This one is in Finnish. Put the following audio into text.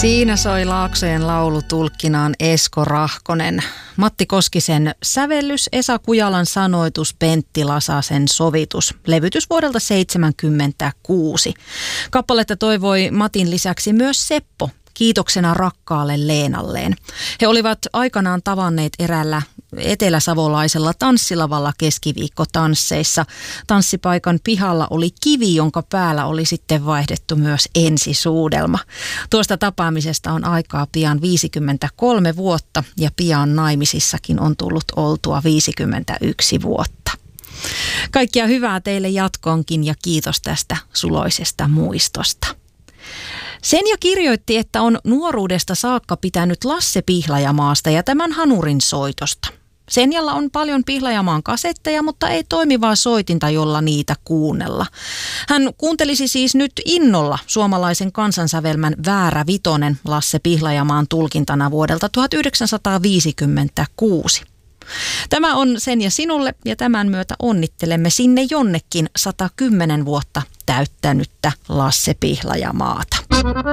Siinä soi Laaksojen laulu tulkkinaan Esko Rahkonen. Matti Koskisen sävellys, Esa Kujalan sanoitus, Pentti Lasasen sovitus. Levytys vuodelta 1976. Kappaletta toivoi Matin lisäksi myös Seppo, kiitoksena rakkaalle Leenalleen. He aikanaan tavanneet eräällä eteläsavolaisella tanssilavalla keskiviikkotansseissa. Tanssipaikan pihalla oli kivi, jonka päällä oli sitten vaihdettu myös ensisuudelma. Tuosta tapaamisesta on aikaa pian 53 vuotta ja pian naimisissakin on tullut oltua 51 vuotta. Kaikkia hyvää teille jatkoonkin ja kiitos tästä suloisesta muistosta. Senja kirjoitti, että on nuoruudesta saakka pitänyt Lasse Pihlajamaasta ja tämän hanurin soitosta. Senjalla on paljon Pihlajamaan kasetteja, mutta ei toimivaa soitinta, jolla niitä kuunnella. Hän kuuntelisi siis nyt innolla suomalaisen kansansävelmän Väärä Vitonen Lasse Pihlajamaan tulkintana vuodelta 1956. Tämä on Senja sinulle ja tämän myötä onnittelemme sinne jonnekin 110 vuotta täyttänyttä Lasse Pihlajamaata.